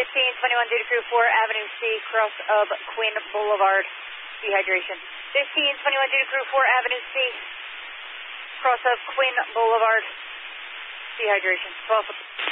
1521 due to crew 4 Avenue C, cross of Quinn Boulevard, dehydration. 1521 due to crew 4 Avenue C, cross of Quinn Boulevard, dehydration. 12.